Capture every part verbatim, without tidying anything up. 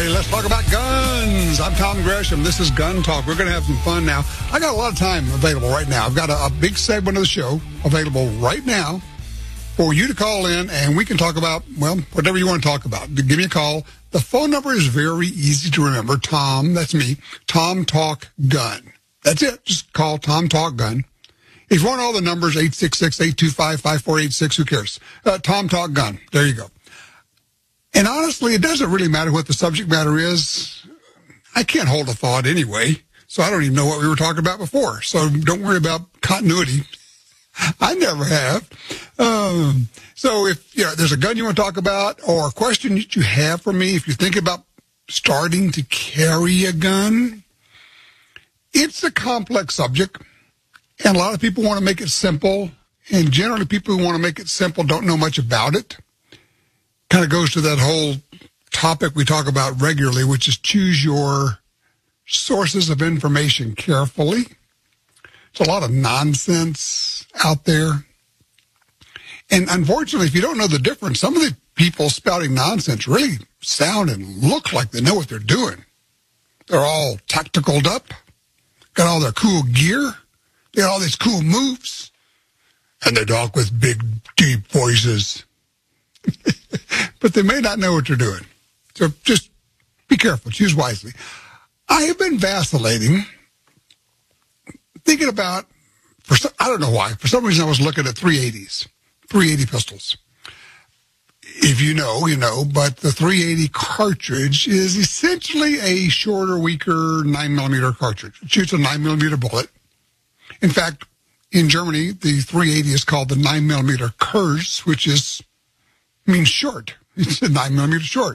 righty, let's talk about guns. I'm Tom Gresham. This is Gun Talk. We're going to have some fun now. I got a lot of time available right now. I've got a, a big segment of the show available right now for you to call in, and we can talk about, well, whatever you want to talk about. Give me a call. The phone number is very easy to remember. Tom, that's me, Tom Talk Gun. That's it. Just call Tom Talk Gun. If you want all the numbers, eight six six, eight two five, five four eight six, who cares? Uh, Tom Talk Gun. There you go. And honestly, it doesn't really matter what the subject matter is. I can't hold a thought anyway, so I don't even know what we were talking about before. So don't worry about continuity. I never have. Um, so if you know, there's a gun you want to talk about or a question that you have for me, if you think about starting to carry a gun, it's a complex subject, and a lot of people want to make it simple. And generally, people who want to make it simple don't know much about it. Kind of goes to that whole topic we talk about regularly, which is choose your sources of information carefully. There's a lot of nonsense out there. And unfortunately, if you don't know the difference, some of the people spouting nonsense really sound and look like they know what they're doing. They're all tacticaled up, got all their cool gear, they got all these cool moves, and they talk with big, deep voices. But they may not know what they're doing. So just be careful. Choose wisely. I have been vacillating, thinking about, for some, I don't know why, for some reason I was looking at three eighties, three eighty pistols. If you know, you know, but the three eighty cartridge is essentially a shorter, weaker nine millimeter cartridge. It shoots a nine millimeter bullet. In fact, in Germany, the three eighty is called the nine millimeter Kurz, which is means short. It's a nine millimeter short.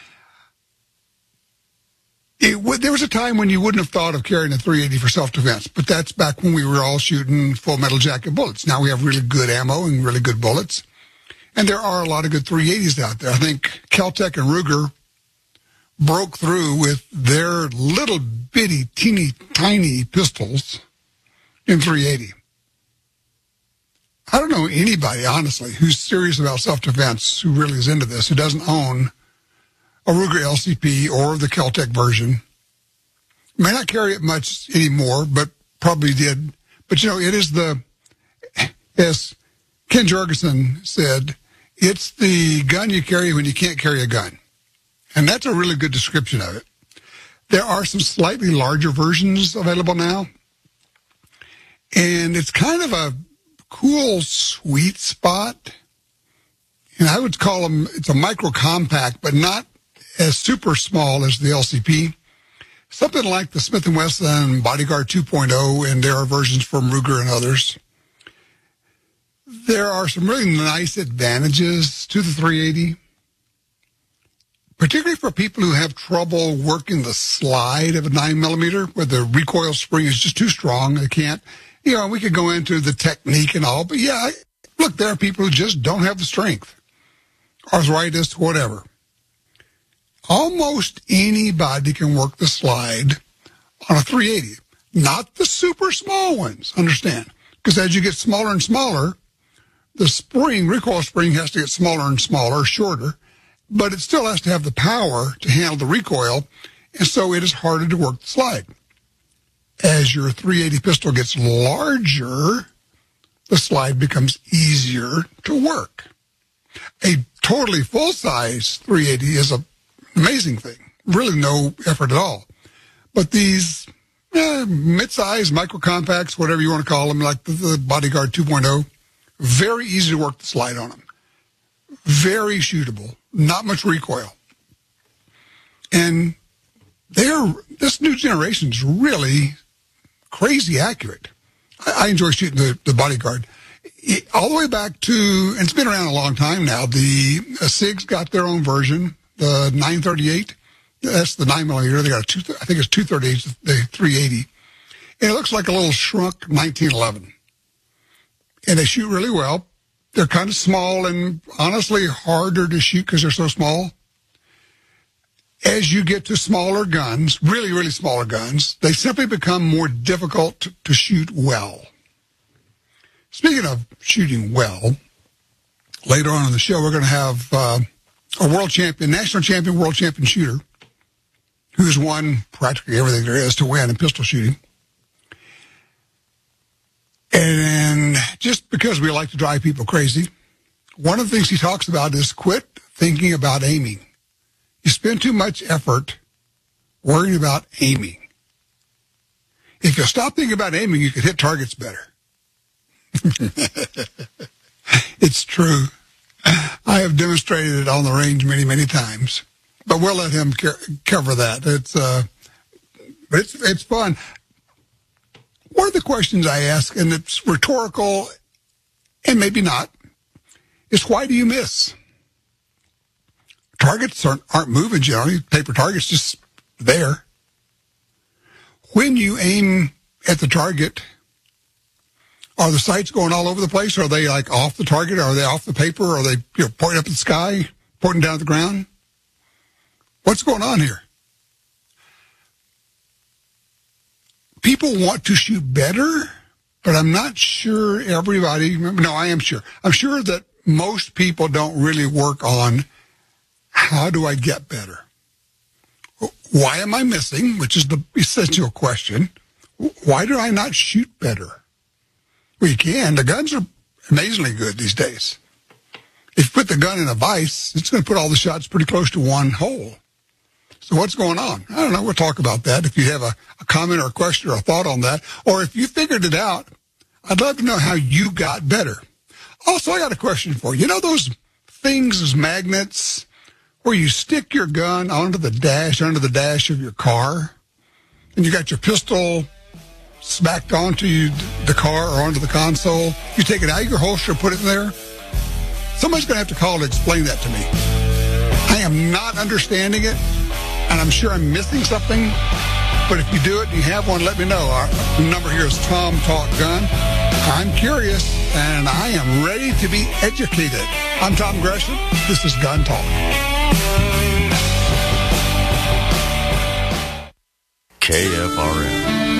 It w- there was a time when you wouldn't have thought of carrying a three eighty for self-defense, but that's back when we were all shooting full metal jacket bullets. Now we have really good ammo and really good bullets, and there are a lot of good three eighties out there. I think Kel-Tec and Ruger broke through with their little bitty, teeny, tiny pistols in three eighty. I don't know anybody, honestly, who's serious about self-defense, who really is into this, who doesn't own a Ruger L C P or the Kel-Tec version. May not carry it much anymore, but probably did. But, you know, it is the, as Ken Jorgensen said, it's the gun you carry when you can't carry a gun. And that's a really good description of it. There are some slightly larger versions available now. And it's kind of a cool sweet spot. And I would call them, it's a micro compact, but not as super small as the L C P. Something like the Smith and Wesson Bodyguard two point oh, and there are versions from Ruger and others. There are some really nice advantages to the three eighty, particularly for people who have trouble working the slide of a nine millimeter, where the recoil spring is just too strong. They can't. You know, we could go into the technique and all, but yeah, look, there are people who just don't have the strength, arthritis, whatever. Almost anybody can work the slide on a three eighty, not the super small ones, understand? Because as you get smaller and smaller, the spring, recoil spring has to get smaller and smaller, shorter, but it still has to have the power to handle the recoil, and so it is harder to work the slide. As your three eighty pistol gets larger, the slide becomes easier to work. A totally full-size three eighty is an amazing thing. Really no effort at all. But these eh, mid-size, micro-compacts, whatever you want to call them, like the, the Bodyguard two point oh, very easy to work the slide on them. Very shootable. Not much recoil. And they're, this new generation is really crazy accurate. I, I enjoy shooting the, the Bodyguard. It, all the way back to, and it's been around a long time now, the uh, SIG's got their own version, the nine thirty-eight. That's the nine millimeter. They got a two, I think it's two thirty-eight, the three eighty. And it looks like a little shrunk nineteen eleven. And they shoot really well. They're kind of small and honestly harder to shoot because they're so small. As you get to smaller guns, really, really smaller guns, they simply become more difficult to, to shoot well. Speaking of shooting well, later on in the show, we're going to have uh, a world champion, national champion, world champion shooter who's won practically everything there is to win in pistol shooting. And just because we like to drive people crazy, one of the things he talks about is quit thinking about aiming. You spend too much effort worrying about aiming. If you stop thinking about aiming, you could hit targets better. It's true. I have demonstrated it on the range many, many times. But we'll let him cover that. It's uh, it's it's fun. One of the questions I ask, and it's rhetorical, and maybe not, is why do you miss? Targets aren't, aren't moving generally. Paper targets just there. When you aim at the target, are the sights going all over the place? Are they like off the target? Are they off the paper? Are they you know, pointing up at the sky, pointing down at the ground? What's going on here? People want to shoot better, but I'm not sure everybody, no, I am sure. I'm sure that most people don't really work on how do I get better? Why am I missing? Which is the essential question. Why do I not shoot better? Well, you can. The guns are amazingly good these days. If you put the gun in a vise, it's going to put all the shots pretty close to one hole. So what's going on? I don't know. We'll talk about that. If you have a, a comment or a question or a thought on that, or if you figured it out, I'd love to know how you got better. Also, I got a question for you. You know those things as magnets where you stick your gun onto the dash, under the dash of your car, and you got your pistol smacked onto you, the car or onto the console? You take it out of your holster, put it in there? Somebody's going to have to call to explain that to me. I am not understanding it, and I'm sure I'm missing something. But if you do it and you have one, let me know. Our number here is Tom Talk Gun. I'm curious, and I am ready to be educated. I'm Tom Gresham. This is Gun Talk. K F R N